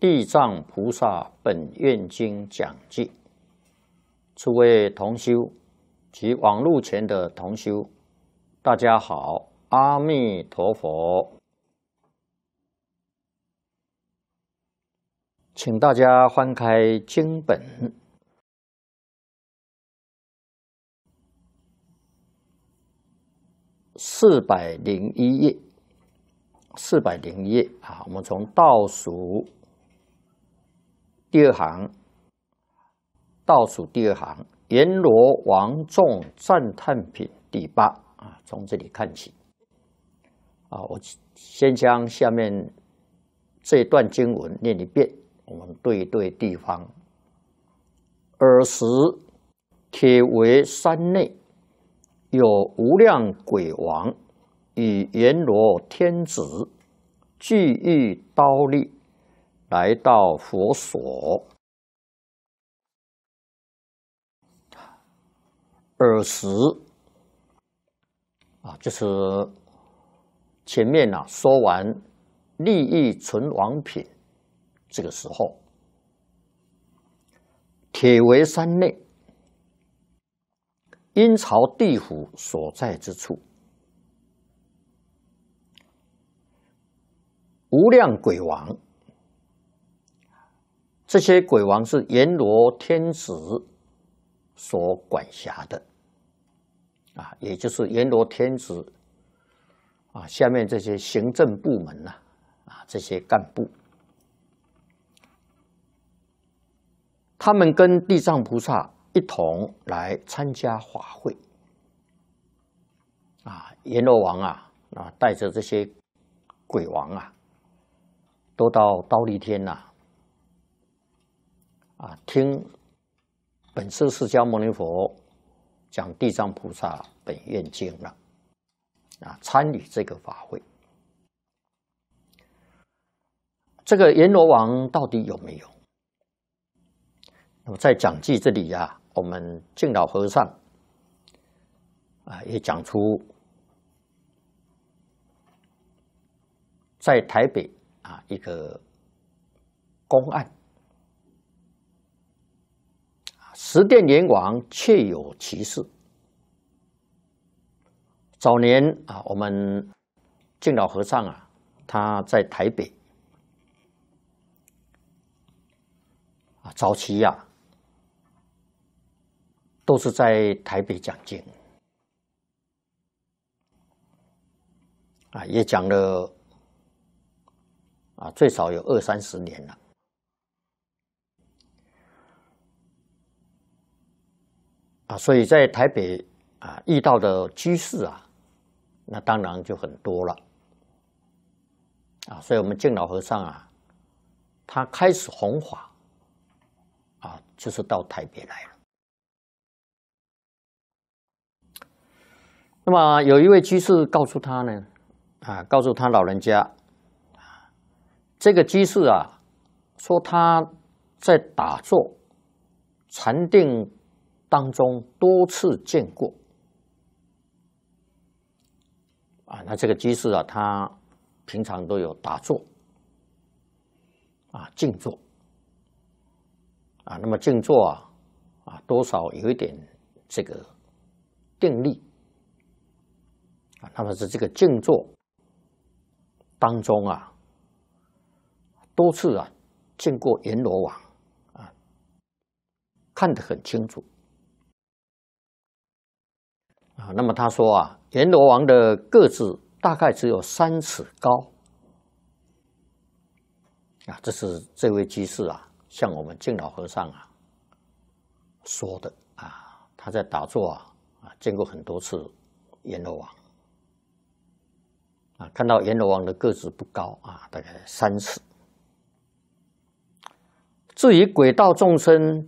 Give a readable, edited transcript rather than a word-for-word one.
地藏菩萨本愿经讲记，诸位同修及网络前的同修，大家好，阿弥陀佛。请大家翻开经本401页，401页啊，我们从倒数第二行，阎罗王众赞叹品第8啊，从这里看起啊。我先将下面这段经文念一遍，我们对一对地方。尔时，铁围山内有无量鬼王与阎罗天子俱遇刀立，来到佛所。尔时啊，就是前面说完利益存亡品，这个时候，铁围山内，阴曹地府所在之处，无量鬼王，这些鬼王是阎罗天子所管辖的啊，也就是阎罗天子啊下面这些行政部门这些干部，他们跟地藏菩萨一同来参加法会啊。阎罗王带着这些鬼王都到忉利天听本师释迦牟尼佛讲地藏菩萨本愿经了参与这个法会。这个阎罗王到底有没有？那么在讲记这里我们净老和尚也讲出在台北一个公案，十殿阎王确有其事。早年我们净老和尚他在台北早期都是在台北讲经也讲了最少有20-30年了。所以在台北遇到的居士那当然就很多了所以我们净老和尚他开始弘法就是到台北来了。那么有一位居士告诉他呢告诉他老人家这个居士说他在打坐禅定当中多次见过那这个居士他平常都有打坐静坐那么静坐多少有一点这个定力那么是这个静坐当中多次见过阎罗王看得很清楚那么他说阎罗王的个子大概只有3尺高这是这位居士向我们净老和尚说的他在打坐见过很多次阎罗王看到阎罗王的个子不高大概3尺。至于鬼道众生